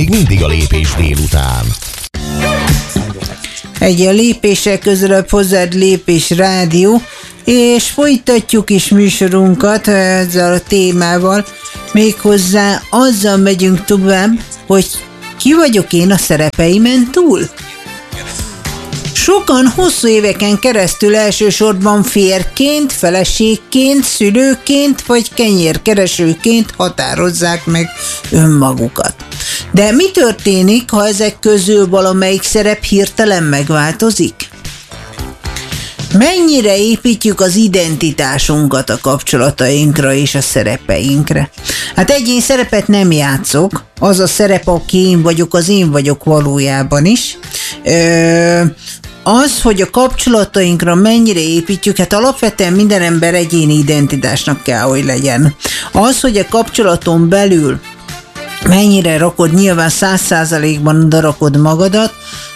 még mindig a Lépés délután. Egy a lépéssel közelebb hozzád Lépés Rádió, és folytatjuk is műsorunkat ezzel a témával, méghozzá azzal megyünk tovább, hogy ki vagyok én a szerepeimen túl? Sokan hosszú éveken keresztül elsősorban férjként, feleségként, szülőként vagy kenyérkeresőként határozzák meg önmagukat. De mi történik, ha ezek közül valamelyik szerep hirtelen megváltozik? Mennyire építjük az identitásunkat a kapcsolatainkra és a szerepeinkre? Hát egy szerepet nem játszok, az a szerep, aki én vagyok, az én vagyok valójában is. Az, hogy a kapcsolatainkra mennyire építjük, hát alapvetően minden ember egyéni identitásnak kell, hogy legyen. Az, hogy a kapcsolaton belül mennyire rakod, nyilván 100%-ban odarakod magadat,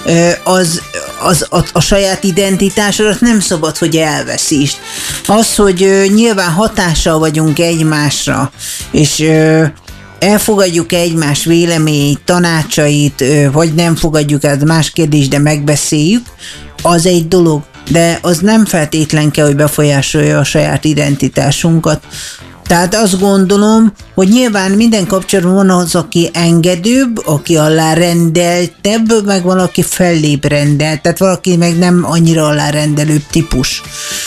a saját identitásodat nem szabad, hogy elveszítsd. Az, hogy nyilván hatással vagyunk egymásra, és elfogadjuk egymás véleményét, tanácsait, vagy nem fogadjuk el, más kérdés, de megbeszéljük, az egy dolog, de az nem feltétlen kell, hogy befolyásolja a saját identitásunkat. Tehát azt gondolom, hogy nyilván minden kapcsolatban van az, aki engedőbb, aki alárendeltebb, meg van, aki fellébb rendelt, tehát valaki meg nem annyira alárendelőbb típus.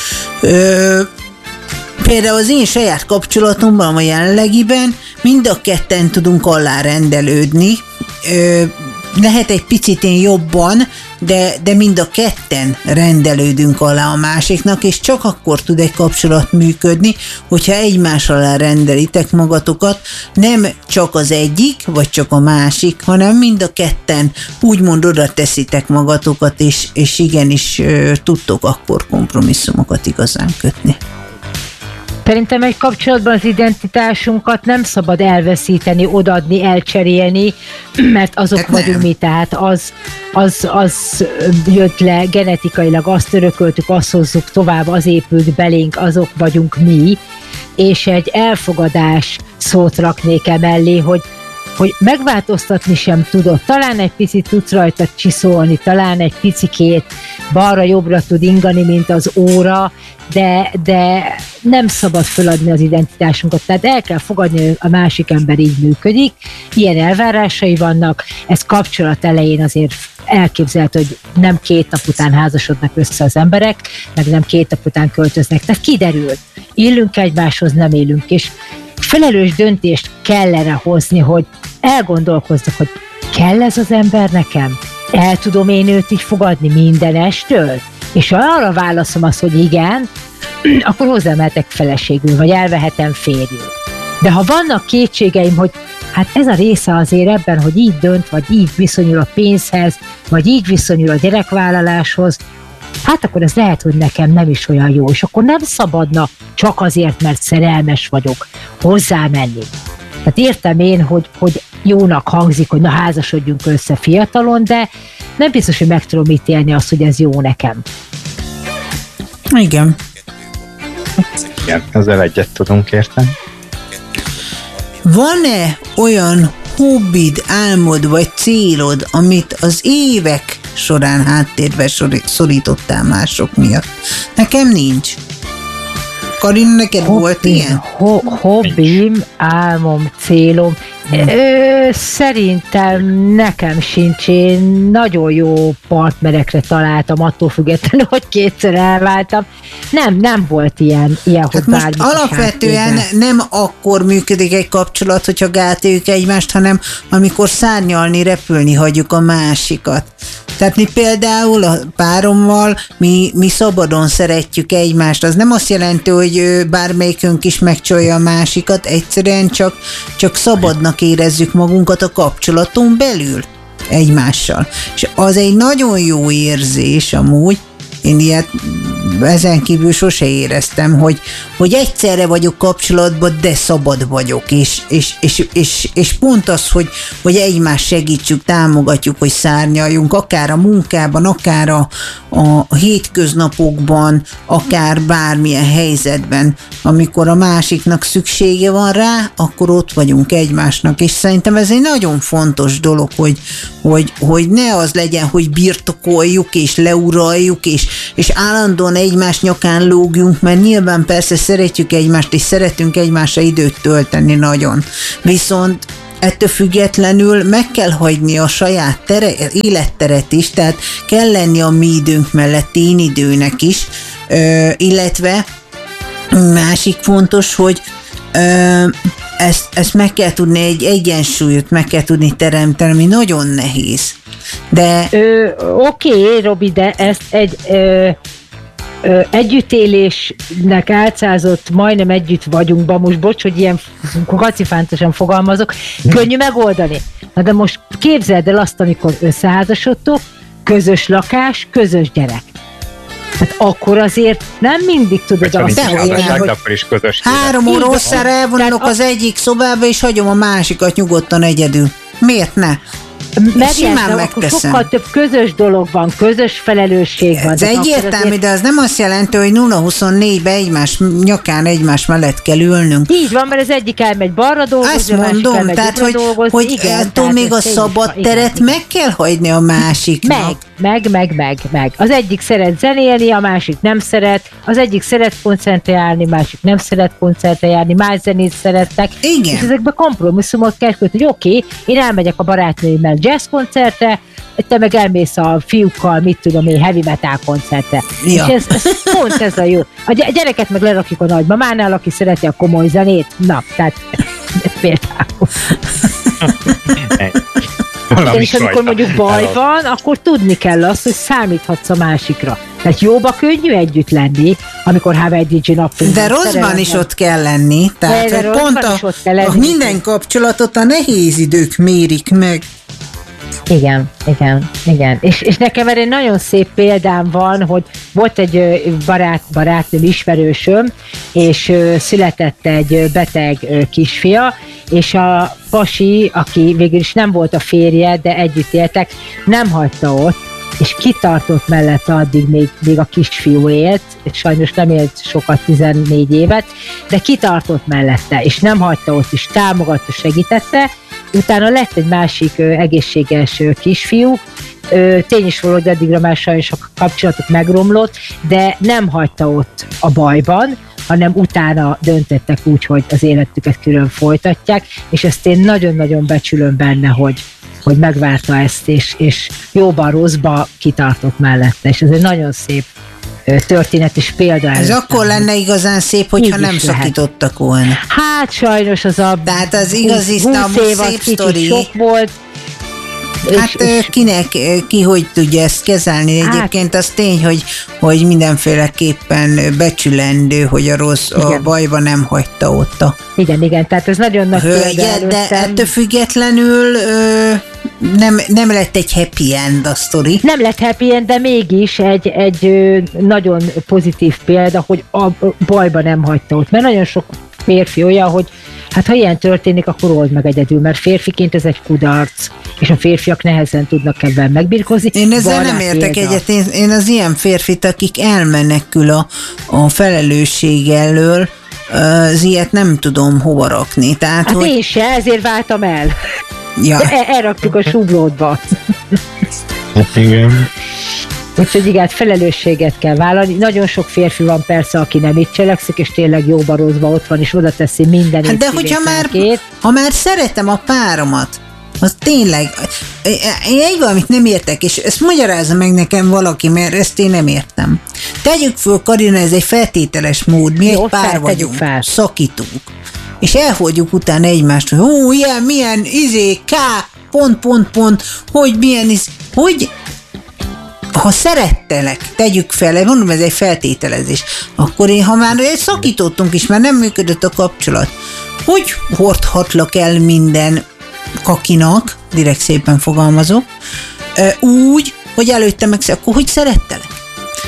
Például az én saját kapcsolatomban, a jelenlegiben mind a ketten tudunk alárendelődni, lehet egy picit én jobban, de mind a ketten rendelődünk alá a másiknak, és csak akkor tud egy kapcsolat működni, hogyha egymás alá rendelitek magatokat, nem csak az egyik, vagy csak a másik, hanem mind a ketten úgymond oda teszitek magatokat, és igenis tudtok akkor kompromisszumokat igazán kötni. Szerintem egy kapcsolatban az identitásunkat nem szabad elveszíteni, odaadni, elcserélni, mert azok vagyunk mi, tehát az jött le genetikailag, azt örököltük, azt hozzuk tovább, az épült belénk, azok vagyunk mi, és egy elfogadás szót raknék emellé, hogy megváltoztatni sem tudod. Talán egy picit tudsz rajta csiszolni, talán egy picikét balra-jobbra tud ingani, mint az óra, de nem szabad feladni az identitásunkat. Tehát el kell fogadni, hogy a másik ember így működik, ilyen elvárásai vannak, ez kapcsolat elején azért elképzelhető, hogy nem 2 nap után házasodnak össze az emberek, meg nem 2 nap után költöznek. Tehát kiderül, élünk egymáshoz, nem élünk, és felelős döntést kellene hozni, hogy elgondolkozzak, hogy kell ez az ember nekem? El tudom én őt így fogadni mindenestől? És ha arra válaszom azt, hogy igen, akkor hozzámehetek feleségül, vagy elvehetem férjül. De ha vannak kétségeim, hogy hát ez a része azért ebben, hogy így dönt, vagy így viszonyul a pénzhez, vagy így viszonyul a gyerekvállaláshoz, hát akkor ez lehet, hogy nekem nem is olyan jó, és akkor nem szabadna csak azért, mert szerelmes vagyok, hozzámenni. Tehát értem én, hogy jónak hangzik, hogy na házasodjunk össze fiatalon, de nem biztos, hogy meg tudom ítélni azt, hogy ez jó nekem. Igen. Igen, ezzel egyet tudunk érteni. Van-e olyan hobbid, álmod vagy célod, amit az évek során háttérbe szorítottál mások miatt? Nekem nincs. Karin, neked volt ilyen? Hobbim, álmom, célom. Szerintem nekem sincs. Én nagyon jó partnerekre találtam, attól függetlenül, hogy 2-szer elváltam. Nem volt ilyen hogy most alapvetően nem akkor működik egy kapcsolat, hogyha gátoljuk egymást, hanem amikor szárnyalni, repülni hagyjuk a másikat. Tehát mi például a párommal, mi szabadon szeretjük egymást. Az nem azt jelenti, hogy bármelyikünk is megcsolja a másikat, egyszerűen csak szabadnak érezzük magunkat a kapcsolaton belül egymással. És az egy nagyon jó érzés amúgy, Én ilyet ezen kívül sose éreztem, hogy egyszerre vagyok kapcsolatban, de szabad vagyok, és pont az, hogy egymást segítsük, támogatjuk, hogy szárnyaljunk, akár a munkában, akár a hétköznapokban, akár bármilyen helyzetben, amikor a másiknak szüksége van rá, akkor ott vagyunk egymásnak, és szerintem ez egy nagyon fontos dolog, hogy ne az legyen, hogy birtokoljuk, és leuraljuk, és állandóan egymás nyakán lógjunk, mert nyilván persze szeretjük egymást, és szeretünk egymásra időt tölteni nagyon. Viszont ettől függetlenül meg kell hagyni a saját életteret is, tehát kell lenni a mi időnk mellett én időnek is, illetve másik fontos, hogy ezt meg kell tudni, egy egyensúlyot meg kell tudni teremteni, ami nagyon nehéz. De... Oké, Robi, de ezt egy együttélésnek álcázott, majdnem együtt vagyunkban, most bocs, hogy ilyen kacifántosan fogalmazok, könnyű megoldani. Na de most képzeld el azt, amikor összeházasodtok, közös lakás, közös gyerek. Hát akkor azért nem mindig tudod azt mondani, hogy 3 óra hosszára elvonulok az egyik szobába, és hagyom a másikat nyugodtan egyedül. Miért ne? Megértem, akkor sokkal több közös dolog van, közös felelősség van. Ez egyértelmű, de az nem azt jelenti, hogy 0-24-ben egymás nyakán egymás mellett kell ülnünk. Így van, mert az egyik elmegy balra dolgozni, azt mondom, tehát hogy igen, attól még a szabad teret meg kell hagyni a másiknak. Meg. Az egyik szeret zenélni, a másik nem szeret, az egyik szeret koncentrálni, másik nem szeret koncentrálni, más zenét szeretnek. Igen. És ezekben kompromisszumot kell kötni, hogy oké, én elmegyek a barátnőimmel jazz koncertre, te meg elmész a fiúkkal, mit tudom én, heavy metal koncertre. Ja. És ez pont ez a jó. A gyereket meg lerakjuk a nagymamánál, aki szereti a komoly zenét. Na, tehát például. És amikor mondjuk baj van, akkor tudni kell azt, hogy számíthatsz a másikra. Tehát jóba könnyű együtt lenni, amikor Hawaii DJ napfényben. De rosszban is ott kell lenni. Tehát hogy pont a minden kapcsolatot a nehéz idők mérik meg. Igen. És nekem erre nagyon szép példám van, hogy volt egy barátnőm, ismerősöm, és született egy beteg kisfia, és a pasi, aki végül is nem volt a férje, de együtt éltek, nem hagyta ott, és kitartott mellette addig, még a kisfiú élt, és sajnos nem élt sokat, 14 évet, de kitartott mellette, és nem hagyta ott, és támogatta, segítette. Utána lett egy másik egészséges kisfiú, tény is való, hogy addigra már sajnos a kapcsolatuk megromlott, de nem hagyta ott a bajban, hanem utána döntöttek úgy, hogy az életüket külön folytatják, és ezt én nagyon-nagyon becsülöm benne, hogy megvárta ezt, és jóban, rosszba kitartott mellette, és ez egy nagyon szép történet és példa. Ez akkor lenne igazán szép, hogyha nem szakítottak volna. Hát sajnos az a tehát az igazi szép sztori. Sok volt. Hát ki hogy tudja ezt kezelni? Egyébként az tény, hogy mindenféleképpen becsülendő, hogy a rossz, a bajba nem hagyta ott Igen, tehát ez nagyon nagy példa. De ettől függetlenül nem lett egy happy end a sztori. Nem lett happy end, de mégis egy nagyon pozitív példa, hogy a bajba nem hagyta ott. Mert nagyon sok férfi olyan, hogy hát ha ilyen történik, akkor old meg egyedül, mert férfiként ez egy kudarc, és a férfiak nehezen tudnak ebben megbirkózni. Én ezzel nem értek egyet, én az ilyen férfit, akik elmenekül a felelősség elől, az ilyet nem tudom hova rakni. Tehát, hát én se, ezért váltam el. Ja. Elraktuk a súblódba. Igen. Úgyhogy igen, felelősséget kell vállalni. Nagyon sok férfi van persze, aki nem így cselekszik, és tényleg jóba rosszba ott van, és oda teszi minden. Hát de hogyha ha már szeretem a páromat, az tényleg, én egy valamit nem értek, és ezt magyarázza meg nekem valaki, mert ezt én nem értem. Tegyük föl, Karina, ez egy feltételes mód, mi egy pár vagyunk, szakítunk, és elhagyjuk utána egymást, hogy milyen hogy milyen hogy ha szerettelek, tegyük fel, mondom, ez egy feltételezés, akkor én, ha már szakítottunk is, már nem működött a kapcsolat, hogy hordhatlak el minden kakinak, direkt szépen fogalmazok, úgy, hogy előtte akkor hogy szerettelek?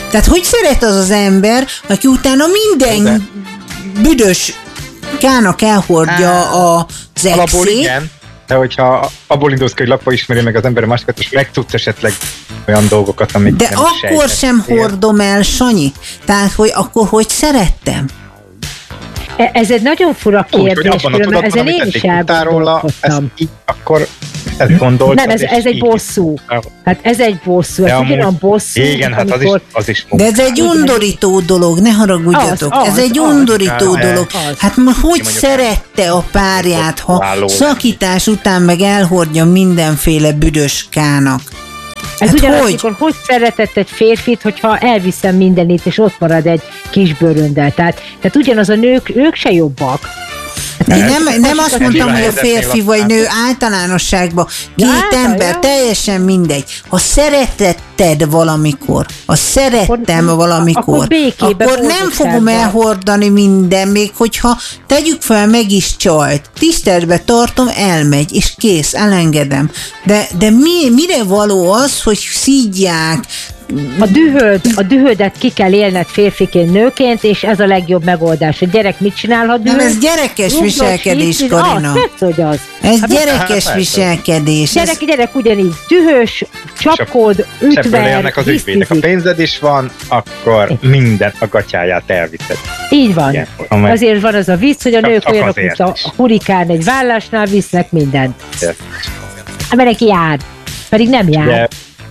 Tehát hogy szeret az az ember, aki utána minden büdös kának elhordja az Alapból exét. igen, de hogyha abból indulsz ki, hogy lappa ismeri meg az ember a másikat, és meg tudsz esetleg olyan dolgokat, amik De nem akkor sem hordom el, Sanyi. Tehát, hogy akkor hogy szerettem? Ez egy nagyon fura Úgy, hogy kérdés, abban a különben tudatban, ezen én amit is eddig tudtál róla, ezt elgondolkodtam. így, akkor ezt gondoltad. Nem, ez egy bosszú. Hát ez egy bosszú, ez ugyanolyan bosszú, igen, hát az is De ez egy undorító dolog, ne haragudjatok. Ez egy undorító dolog. Hát ma hogy szerette a párját, ha szakítás után meg elhordja mindenféle büdös kának? Ez Hát ugyanaz, hogy? amikor szeretett egy férfit, hogyha elviszem mindenit, és ott marad egy kis bőröndel. Tehát ugyanaz a nők, ők se jobbak. Én nem azt mondtam, hogy a helyzetnél férfi vagy nő általánosságban. Két ember, teljesen mindegy. Ha szeretetted valamikor, ha szerettem valamikor, akkor nem fogom elhordani minden, még hogyha tegyük fel, meg is csalt. Tiszteletbe tartom, elmegy, és kész, elengedem. De mire való az, hogy szídják, A dühödet ki kell élned férfiként, nőként, és ez a legjobb megoldás. A gyerek mit csinálhat? Nem, ez gyerekes viselkedés, Karina. Hogy az. Ez gyerekes viselkedés. Gyerek ugyanígy dühös, csapkod, És ebből ütver, élnek az ügyvédek. A hisztizik. pénzed is van, akkor minden a gatyáját elviszed. Így van. Igen, Azért van az a vicc, hogy a nők csak olyanok, azért mint a is. hurikán egy vállásnál visznek mindent. Yes. Mert neki jár. Pedig nem jár. De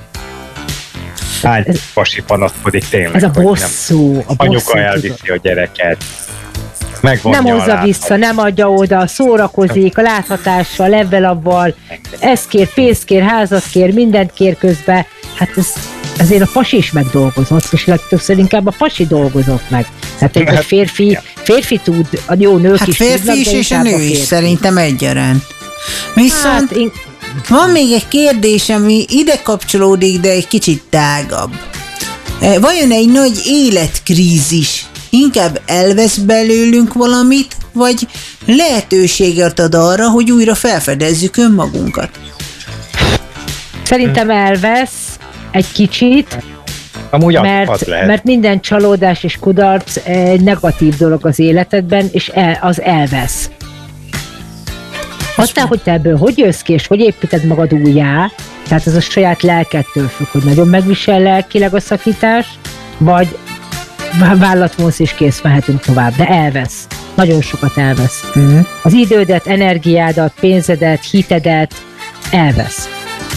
hány pasi panaszkodik tényleg, Ez a hogy bosszú. nem. A bosszú, Anyuka elviszi a gyereket. Megvonja nem a hozza lábát. vissza, nem adja oda, szórakozik, a láthatással, levelabval, ezt kér, pénzt kér, házat kér, mindent kér közben. Hát ezért a pasi is megdolgozott, és legtöbbször inkább a pasi dolgozott meg. Tehát egy férfi tud, a jó nők Hát is férfi tudnak, is, de és a inkább nő is, férfi. szerintem egyaránt. Viszont van még egy kérdés, ami ide kapcsolódik, de egy kicsit tágabb. Vajon egy nagy életkrízis inkább elvesz belőlünk valamit, vagy lehetőséget ad arra, hogy újra felfedezzük önmagunkat? Szerintem elvesz egy kicsit, Amúgy az lehet. mert minden csalódás és kudarc egy negatív dolog az életedben, és az elvesz. Aztán, hogy te ebből hogy jössz ki, és hogy építed magad újjá, tehát ez a saját lelkettől függ, hogy nagyon megvisel lelkileg a szakítás, vagy vállat vonsz és kész, mehetünk tovább, de elvesz. Nagyon sokat elvesz. Az idődet, energiádat, pénzedet, hitedet elvesz.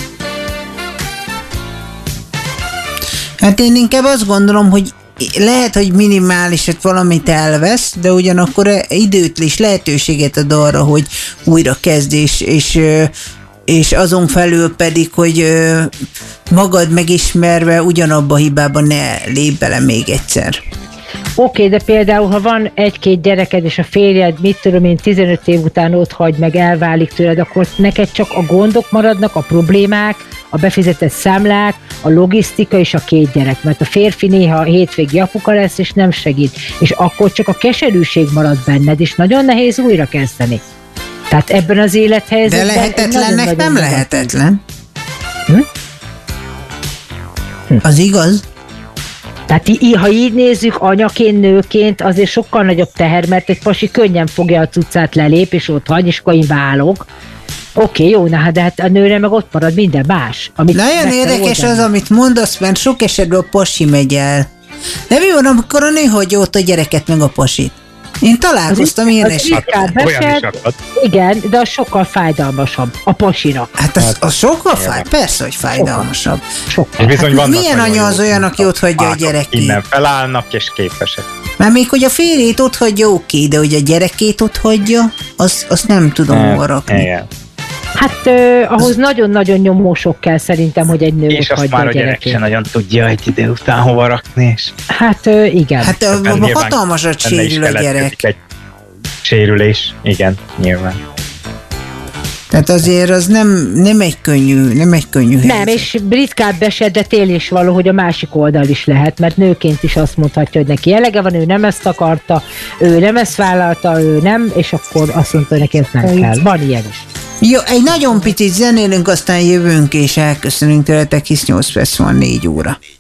Hát én inkább azt gondolom, hogy lehet, hogy minimálisat valamit elvesz, de ugyanakkor időt és lehetőséget ad arra, hogy újra kezd, és azon felül pedig, hogy magad megismerve ugyanabba a hibába ne lépj bele még egyszer. Oké, de például, ha van egy-két gyereked, és a férjed, mit tudom én, 15 év után ott hagy, meg elválik tőled, akkor neked csak a gondok maradnak, a problémák, a befizetett számlák, a logisztika és a két gyerek, mert a férfi néha hétvégi apuka lesz, és nem segít. És akkor csak a keserűség marad benned, és nagyon nehéz újra kezdeni. Tehát ebben az élethelyzetben... De lehetetlennek nem lehetetlen. Az igaz? Tehát ha így nézzük, anyaként, nőként, azért sokkal nagyobb teher, mert egy pasi könnyen fogja a cuccát, lelép, és ott hagy, és akkor én válok. Oké, jó, de hát a nőre meg ott marad minden más. Nagyon érdekes az, amit mondasz, mert sok esetben a pasi megy el. De mi van, amikor a nő hagyja ott a gyereket meg a pasit? Én találkoztam ilyen esetben. Igen, de az sokkal fájdalmasabb a pasinak. Hát az sokkal persze, hogy fájdalmasabb. Sokkal. Hát milyen anya az olyan, aki ott hagyja a gyerekét? Innen felállnak és képesek. Mert még hogy a férjét ott hagyja, oké, de hogy a gyerekét ott hagyja, azt nem tudom marakni. Igen. Hát ahhoz nagyon-nagyon nyomósok kell szerintem, hogy egy nő és ott hagyja már a a gyerek gyerekét. se nagyon tudja egy idő után hova rakni. És Hát igen. Hát hatalmasat sérül a gyerek. Egy sérülés, igen, nyilván. Tehát azért az nem egy könnyű helyzet. Nem, és ritkább eset, de tél is való, hogy a másik oldal is lehet, mert nőként is azt mondhatja, hogy neki elege van, ő nem ezt akarta, ő nem ezt vállalta, ő nem, és akkor azt mondta, hogy neki ezt nem kell. Van ilyen is. Jó, egy nagyon picit zenélünk, aztán jövünk és elköszönünk tőletek, hisz 8 perc van 4 óra.